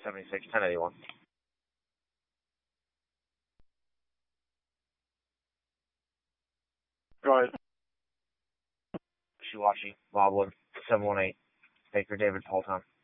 76 1081. Go ahead. Shiwashi, Woblin, 718, Baker David, Paultown.